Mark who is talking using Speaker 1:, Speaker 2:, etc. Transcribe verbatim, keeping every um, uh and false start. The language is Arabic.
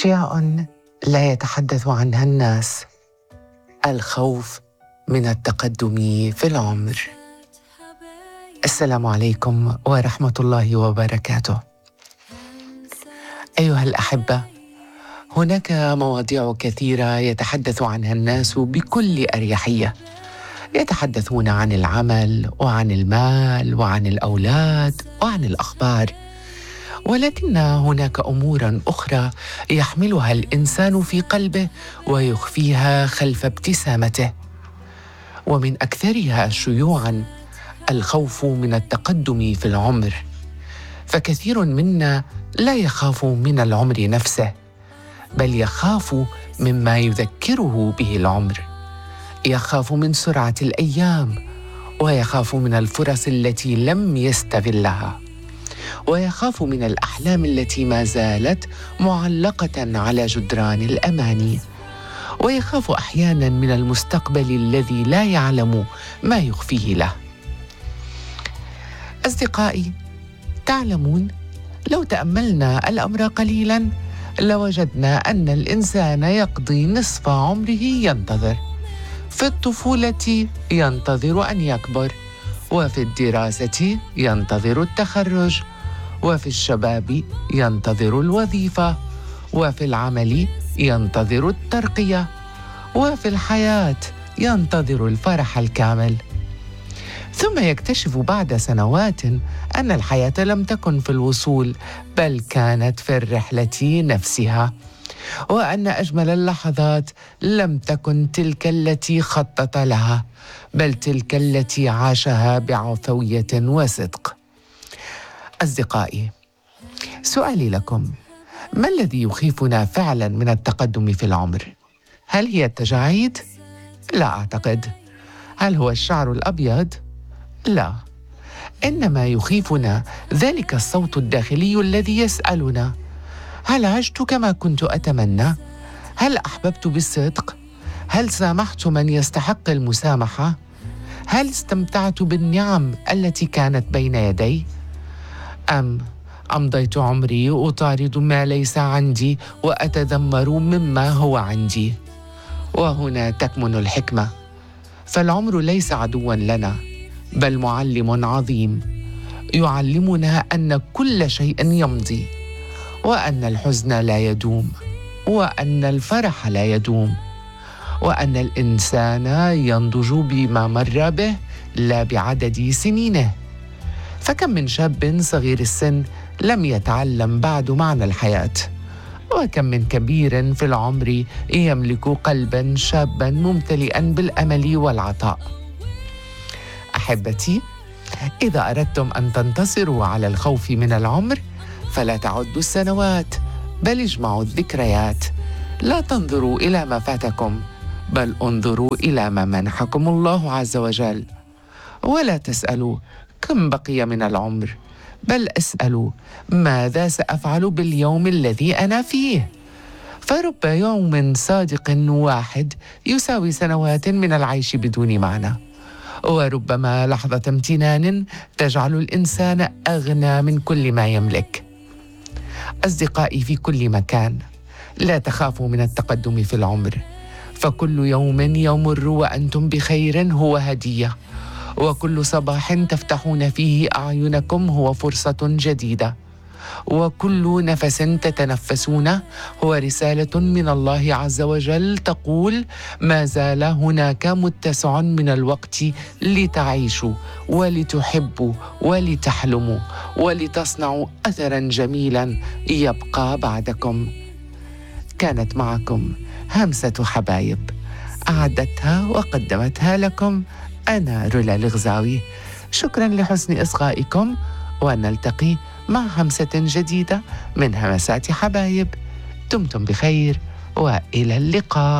Speaker 1: أشياء لا يتحدث عنها الناس. الخوف من التقدم في العمر. السلام عليكم ورحمة الله وبركاته. أيها الأحبة، هناك مواضيع كثيرة يتحدث عنها الناس بكل أريحية. يتحدثون عن العمل وعن المال وعن الأولاد وعن الأخبار، ولكن هناك أمور أخرى يحملها الإنسان في قلبه ويخفيها خلف ابتسامته، ومن أكثرها شيوعاً الخوف من التقدم في العمر. فكثير منا لا يخاف من العمر نفسه، بل يخاف مما يذكره به العمر. يخاف من سرعة الأيام، ويخاف من الفرص التي لم يستغلها، ويخاف من الأحلام التي ما زالت معلقة على جدران الأماني، ويخاف أحياناً من المستقبل الذي لا يعلم ما يخفيه له. أصدقائي، تعلمون، لو تأملنا الأمر قليلاً لوجدنا أن الإنسان يقضي نصف عمره ينتظر. في الطفولة ينتظر أن يكبر، وفي الدراسة ينتظر التخرج، وفي الشباب ينتظر الوظيفة، وفي العمل ينتظر الترقية، وفي الحياة ينتظر الفرح الكامل. ثم يكتشف بعد سنوات أن الحياة لم تكن في الوصول، بل كانت في الرحلة نفسها، وأن أجمل اللحظات لم تكن تلك التي خطط لها، بل تلك التي عاشها بعفوية وصدق. أصدقائي، سؤالي لكم: ما الذي يخيفنا فعلا من التقدم في العمر؟ هل هي التجاعيد؟ لا أعتقد. هل هو الشعر الأبيض؟ لا. إنما يخيفنا ذلك الصوت الداخلي الذي يسألنا: هل عشت كما كنت أتمنى؟ هل أحببت بالصدق؟ هل سامحت من يستحق المسامحة؟ هل استمتعت بالنعم التي كانت بين يدي؟ أم أمضيت عمري أطارد ما ليس عندي وأتذمر مما هو عندي؟ وهنا تكمن الحكمة، فالعمر ليس عدواً لنا، بل معلم عظيم يعلمنا أن كل شيء يمضي، وأن الحزن لا يدوم، وأن الفرح لا يدوم، وأن الإنسان ينضج بما مر به لا بعدد سنينه. فكم من شاب صغير السن لم يتعلم بعد معنى الحياة، وكم من كبير في العمر يملك قلباً شاباً ممتلئاً بالأمل والعطاء. أحبتي، إذا أردتم أن تنتصروا على الخوف من العمر فلا تعدوا السنوات، بل اجمعوا الذكريات. لا تنظروا إلى ما فاتكم، بل انظروا إلى ما منحكم الله عز وجل. ولا تسألوا كم بقي من العمر، بل اسألوا ماذا سأفعل باليوم الذي أنا فيه. فرب يوم صادق واحد يساوي سنوات من العيش بدون معنى، وربما لحظة امتنان تجعل الإنسان أغنى من كل ما يملك. أصدقائي في كل مكان، لا تخافوا من التقدم في العمر، فكل يوم يمر وأنتم بخير هو هدية، وكل صباح تفتحون فيه أعينكم هو فرصة جديدة، وكل نفس تتنفسونه هو رسالة من الله عز وجل تقول: ما زال هناك متسع من الوقت لتعيشوا ولتحبوا ولتحلموا ولتصنعوا أثراً جميلاً يبقى بعدكم. كانت معكم همسة حبايب، أعدتها وقدمتها لكم أنا رولا الغزاوي. شكراً لحسن إصغائكم، ونلتقي مع همسة جديدة من همسات حبايب. دمتم بخير، وإلى اللقاء.